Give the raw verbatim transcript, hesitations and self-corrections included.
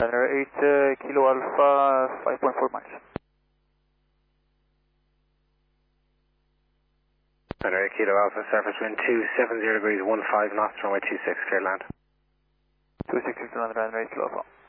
Runway eight, uh, Kilo Alpha, five point four miles. Runway Kilo Alpha, surface wind two seven zero degrees, one five knots, runway two six, clear land. two six six, runway Kilo Alpha.